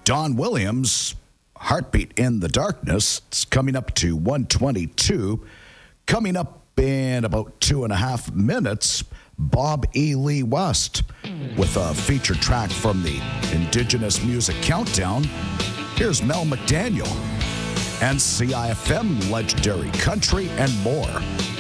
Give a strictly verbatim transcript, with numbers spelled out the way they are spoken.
Don Williams, Heartbeat in the Darkness. It's coming up to one twenty-two. Coming up in about two and a half minutes, Bob E. Lee West with a featured track from the Indigenous Music Countdown. Here's Mel McDaniel and C I F M, Legendary Country, and more.